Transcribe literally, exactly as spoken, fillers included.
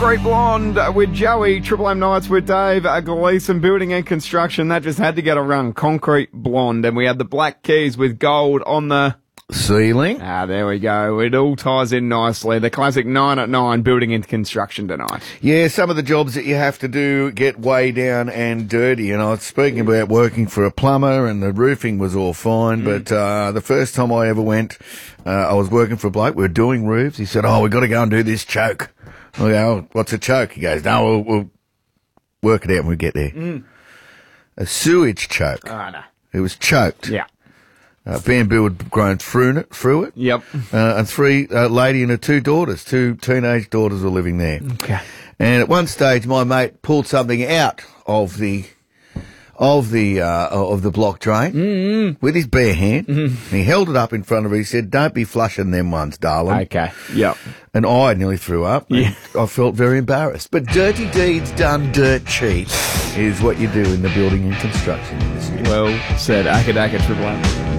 Concrete Blonde with Joey, Triple M Nights with Dave, uh, Gleason, Building and Construction. That just had to get a run. Concrete Blonde. And we had the Black Keys with Gold on the ceiling. Ah, there we go. It all ties in nicely. The classic nine at nine, Building and Construction tonight. Yeah, some of the jobs that you have to do get way down and dirty. And I was speaking about working for a plumber, and the roofing was all fine. Mm. But uh, the first time I ever went, uh, I was working for a bloke. We were doing roofs. He said, "Oh, we've got to go and do this choke." I go, "Oh, what's a choke?" He goes, "No, we'll, we'll work it out when we get there." Mm. A sewage choke. Oh, no. It was choked. Yeah. Uh, bamboo had grown through it, through it. Yep. Uh, and three, uh, lady and her two daughters, two teenage daughters were living there. Okay. And at one stage, my mate pulled something out of the, of the, uh, of the block drain mm-hmm. with his bare hand. Mm-hmm. And he held it up in front of her. He said, "Don't be flushing them ones, darling." Okay. Yep. And I nearly threw up. Yeah. I felt very embarrassed. But dirty deeds done dirt cheap is what you do in the building and construction industry. Well said. Akadaka Triple M.